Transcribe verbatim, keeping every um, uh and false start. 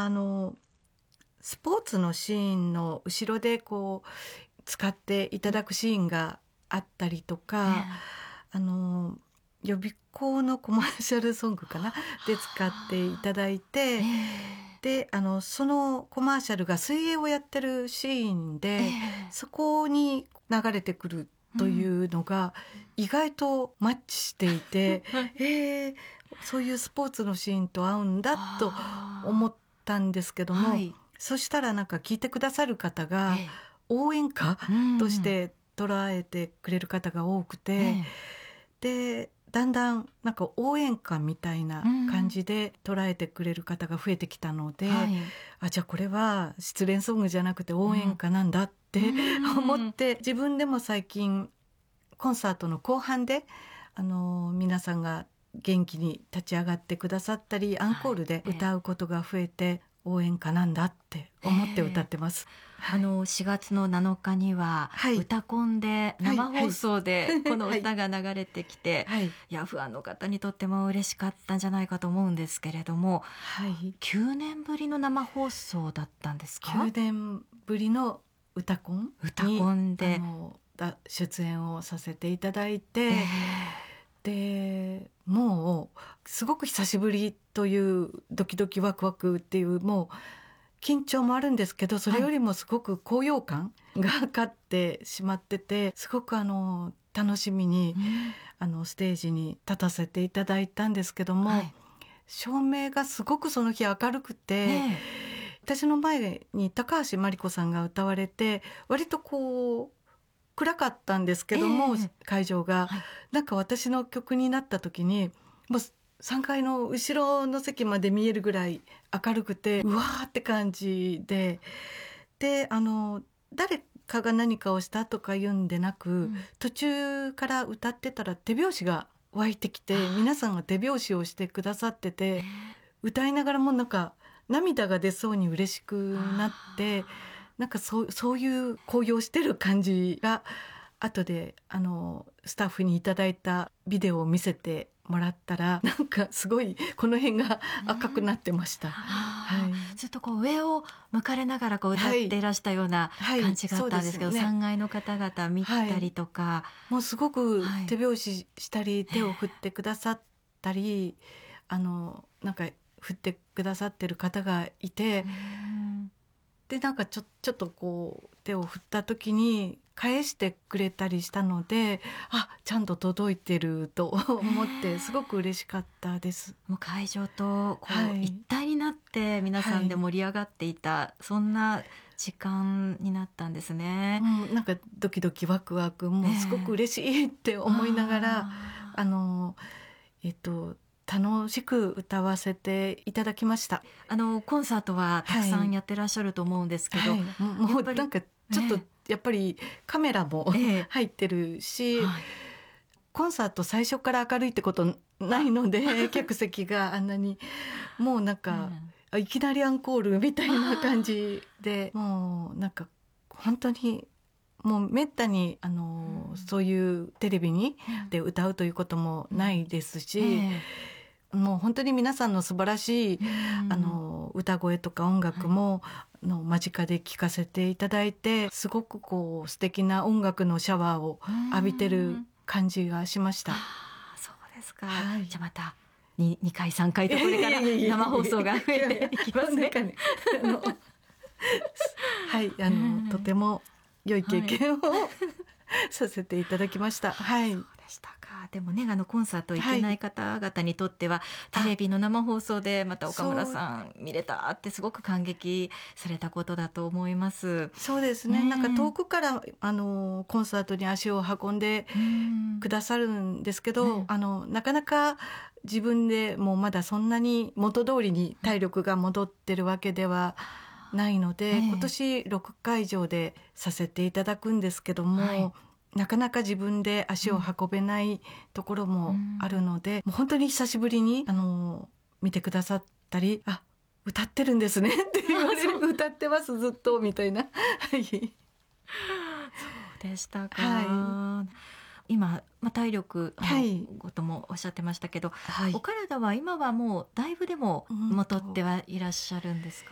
あのスポーツのシーンの後ろでこう使っていただくシーンがあったりとか、ね、あの予備校のコマーシャルソングかなで使っていただいて、であのそのコマーシャルが水泳をやってるシーンで、そこに流れてくるというのが意外とマッチしていて、うん、えー、そういうスポーツのシーンと合うんだと思ったんですけども、はい、そしたらなんか聞いてくださる方が応援歌として捉えてくれる方が多くて、えー、でだんだんなんか応援歌みたいな感じで捉えてくれる方が増えてきたので、うん、はい、あじゃあこれは失恋ソングじゃなくて応援歌なんだって思って、自分でも最近コンサートの後半であの皆さんが元気に立ち上がってくださったり、アンコールで歌うことが増えて、応援歌なんだって思って歌ってます。 えー、あのしがつのなのかには、はい、歌コンで生放送でこの歌が流れてきて、はいはい、いやファンの方にとっても嬉しかったんじゃないかと思うんですけれども、はい、きゅうねんぶりの生放送だったんですか？ きゅうねんぶりの歌コンに歌コンであの出演をさせていただいて、えー、でもうすごく久しぶりというドキドキワクワクっていうもう緊張もあるんですけど、それよりもすごく高揚感が勝ってしまってて、すごくあの楽しみに、うん、あのステージに立たせていただいたんですけども、はい、照明がすごくその日明るくて、ね、私の前に高橋真梨子さんが歌われて割とこう暗かったんですけども、えー、会場が、はい、なんか私の曲になった時にもうさんがいの後ろの席まで見えるぐらい明るくて、うわーって感じで、であの誰かが何かをしたとか言うんでなく、うん、途中から歌ってたら手拍子が湧いてきて、皆さんが手拍子をしてくださってて、歌いながらもなんか涙が出そうに嬉しくなって、なんかそう、そういう高揚してる感じが後であのスタッフにいただいたビデオを見せてもらったら、なんかすごいこの辺が赤くなってました。 はい、ずっとこう上を向かれながらこう歌っていらしたような感じがあったんですけど、はいはい、ね、さんがいの方々見たりとか、はい、 もうすごく手拍子したり、はい、手を振ってくださったり、あのなんか振ってくださってる方がいて、でなんかちょ、ちょっとこう手を振った時に返してくれたりしたので、あちゃんと届いてると思ってすごく嬉しかったです。 もう会場とこう一体になって皆さんで盛り上がっていた、はい、そんな時間になったんですね。 うん、なんかドキドキワクワク、もうすごく嬉しいって思いながら、えー、あ, あのえっと楽しく歌わせていただきました。 あのコンサートはたくさんやってらっしゃると思うんですけど、はいはい、 もうなんかちょっとやっぱりカメラも、えー、入ってるし、はい、コンサート最初から明るいってことないので客席があんなにもうなんか、うん、いきなりアンコールみたいな感じで、もうなんか本当にもうめったにあの、うん、そういうテレビにで歌うということもないですし、うんえー、もう本当に皆さんの素晴らしい、うん、あの歌声とか音楽も、はい、の間近で聴かせていただいて、すごくこう素敵な音楽のシャワーを浴びてる感じがしました。あそうですか、はい、じゃあまた 2, にかいさんかいとこれから生放送が増えていきますね。 はいあのとても良い経験を、はい、させていただきました。はい。 そうでしたか。でもね、あのコンサート行けない方々にとっては、はい、テレビの生放送でまた岡村さん見れたってすごく感激されたことだと思います。 そうですね。ね、なんか遠くからあのコンサートに足を運んでくださるんですけど、ね、あのなかなか自分でもうまだそんなに元通りに体力が戻ってるわけではないので、えー、今年ろくかいじょうでさせていただくんですけども、はい、なかなか自分で足を運べないところもあるので、うん、もう本当に久しぶりにあの見てくださったり、あ歌ってるんですねって言われる歌ってますずっとみたいなはいそうでしたか、 はい、 今、まあ、体力のこともおっしゃってましたけど、はい、お体は今はもうだいぶでも戻ってはいらっしゃるんですか？